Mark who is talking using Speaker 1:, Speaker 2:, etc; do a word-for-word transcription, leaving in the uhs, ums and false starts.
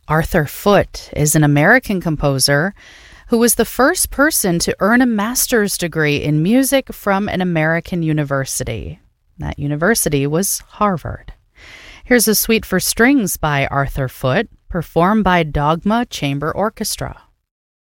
Speaker 1: Arthur Foote is an American composer who was the first person to earn a master's degree in music from an American university. That university was Harvard. Here's a suite for strings by Arthur Foote, performed by Dogma Chamber Orchestra.